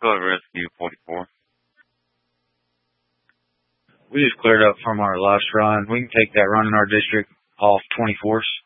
Go ahead, Rescue 44. We just cleared up from our last run. We can take that run in our district off 24th.